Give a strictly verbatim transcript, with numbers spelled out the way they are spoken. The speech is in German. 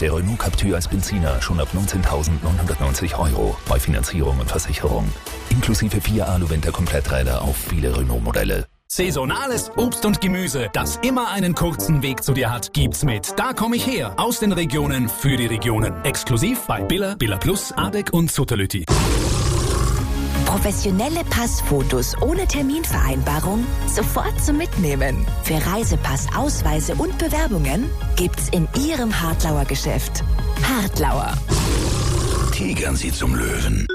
Der Renault Captur als Benziner schon ab neunzehntausendneunhundertneunzig Euro bei Finanzierung und Versicherung. Inklusive vier Alu-Winter-Kompletträder auf viele Renault-Modelle. Saisonales Obst und Gemüse, das immer einen kurzen Weg zu dir hat, gibt's mit Da komm ich her, aus den Regionen für die Regionen. Exklusiv bei Billa, Billa Plus, Adek und Sutterlütti. Professionelle Passfotos ohne Terminvereinbarung sofort zum Mitnehmen. Für Reisepass, Ausweise und Bewerbungen gibt's in Ihrem Hartlauer Geschäft. Hartlauer. Tigern Sie zum Löwen.